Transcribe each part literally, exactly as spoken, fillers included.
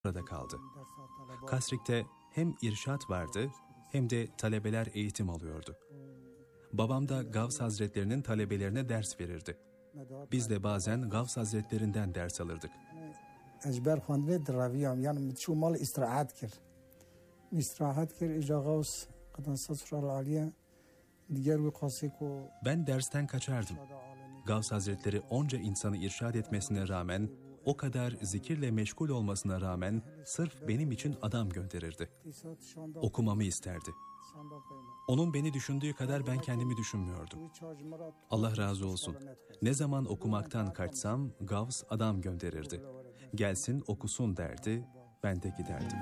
burada kaldı. Kasrik'te hem irşat vardı hem de talebeler eğitim alıyordu. Babam da Gavs Hazretlerinin talebelerine ders verirdi. Biz de bazen Gavs Hazretlerinden ders alırdık. Ecber xwandinê diraviyam yani çû mal istirahat kir. İstirahat kir êja Gavs qedensat Sural Aliye diğer wî qasî ku. Ben dersten kaçardım. Gavs Hazretleri onca insanı irşad etmesine rağmen, o kadar zikirle meşgul olmasına rağmen sırf benim için adam gönderirdi. Okumamı isterdi. Onun beni düşündüğü kadar ben kendimi düşünmüyordum. Allah razı olsun. Ne zaman okumaktan kaçsam Gavs adam gönderirdi. Gelsin okusun derdi, ben de giderdim.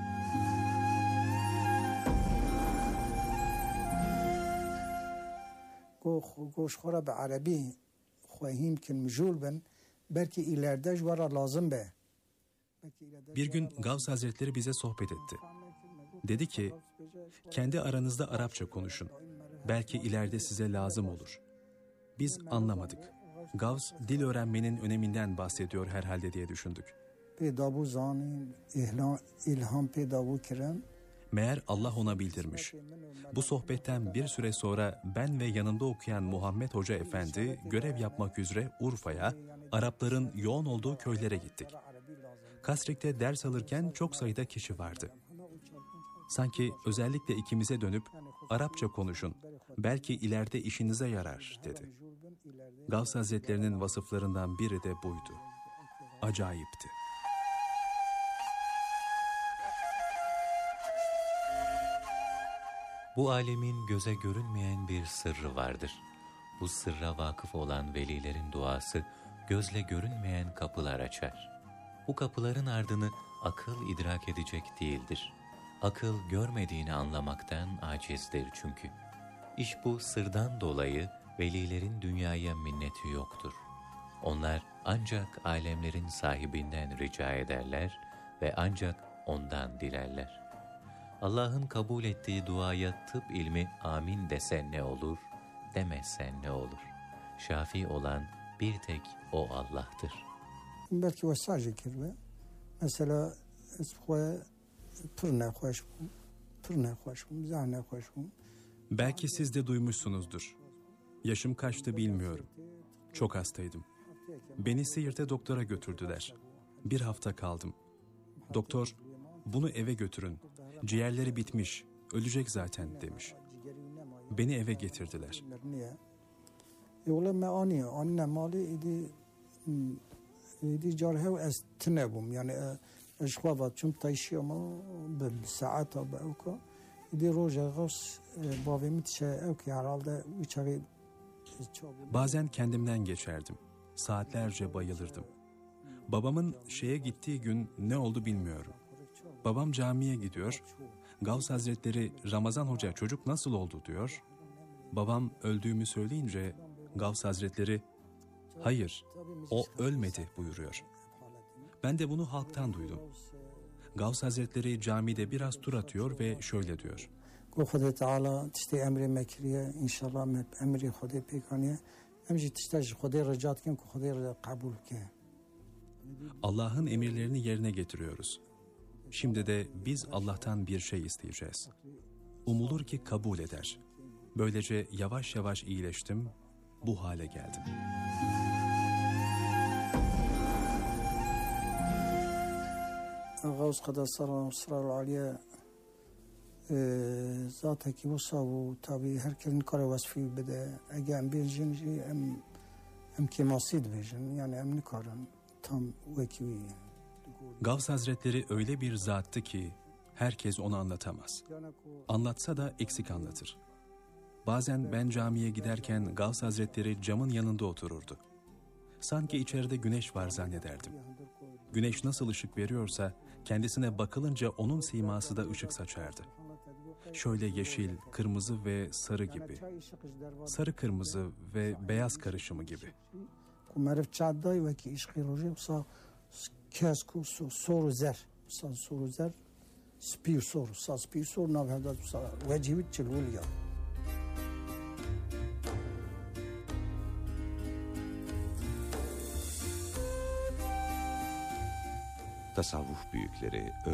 Goşxora be Arabi xwahîm kin mijûl bin belki ileride jwara lazım be. Bir gün Gavs Hazretleri bize sohbet etti. Dedi ki, kendi aranızda Arapça konuşun. Belki ileride size lazım olur. Biz anlamadık. Gavs dil öğrenmenin öneminden bahsediyor herhalde diye düşündük. Pêdabû zanîn, ilham pêdabû kirin. Meğer Allah ona bildirmiş. Bu sohbetten bir süre sonra ben ve yanında okuyan Muhammed Hoca Efendi görev yapmak üzere Urfa'ya, Arapların yoğun olduğu köylere gittik. Kasrik'te ders alırken çok sayıda kişi vardı. Sanki özellikle ikimize dönüp Arapça konuşun, belki ileride işinize yarar dedi. Gavs Hazretlerinin vasıflarından biri de buydu. Acayipti. Bu alemin göze görünmeyen bir sırrı vardır. Bu sırra vakıf olan velilerin duası gözle görünmeyen kapılar açar. Bu kapıların ardını akıl idrak edecek değildir. Akıl görmediğini anlamaktan acizdir çünkü. İş bu sırdan dolayı velilerin dünyaya minneti yoktur. Onlar ancak alemlerin sahibinden rica ederler ve ancak ondan dilerler. Allah'ın kabul ettiği duaya tıp ilmi amin desen ne olur, demezsen ne olur? Şafi olan bir tek O Allah'tır. Belki o sadece kirve. Mesela esxwe pır nekhoş bûm, pır nekhoş bûm, zâh nekhoş bûm. Belki siz de duymuşsunuzdur. Yaşım kaçtı bilmiyorum. Çok hastaydım. Beni Siirt'e doktora götürdüler. Bir hafta kaldım. Doktor, bunu eve götürün. Ciğerleri bitmiş, ölecek zaten demiş. Beni eve getirdiler. Yola me ani, anne mali idi, idi carhev ez tnebum. Yani eşkhavat çum taşıyama bil saata bauka. İdi roja gavs bavemi tişe evki herhalde uçağı. Bazen kendimden geçerdim. Saatlerce bayılırdım. Babamın şeye gittiği gün ne oldu bilmiyorum. Babam camiye gidiyor. Gavs Hazretleri Ramazan Hoca çocuk nasıl oldu diyor. Babam öldüğümü söyleyince Gavs Hazretleri hayır o ölmedi buyuruyor. Ben de bunu halktan duydum. Gavs Hazretleri camide biraz tur atıyor ve şöyle diyor. Khudê Teala tiştê emrê me kiriye inşallah me emrê Khudê pêkaniye em jî tişte ji Khudê rica dikin ku Khudê kabul bike. Allah'ın emirlerini yerine getiriyoruz. Şimdi de biz Allah'tan bir şey isteyeceğiz. Umulur ki kabul eder. Böylece yavaş yavaş iyileştim, bu hale geldim. Gavs Qedensat Sural Aliye zaten ki bu savu tabi herkesin kare vasfı bede. Eğer em bejin jî em em kemasid bejin yani em nikarin tam vekî. Gavs Hazretleri öyle bir zattı ki herkes onu anlatamaz. Anlatsa da eksik anlatır. Bazen ben camiye giderken Gavs Hazretleri camın yanında otururdu. Sanki içeride güneş var zannederdim. Güneş nasıl ışık veriyorsa kendisine bakılınca onun siması da ışık saçardı. Şöyle yeşil, kırmızı ve sarı gibi. Sarı kırmızı ve beyaz karışımı gibi. Kesku soru zer, san soru zer, spir soru, san spir soru navhada sala vecivit çelveliya. Tasavvuf büyükleri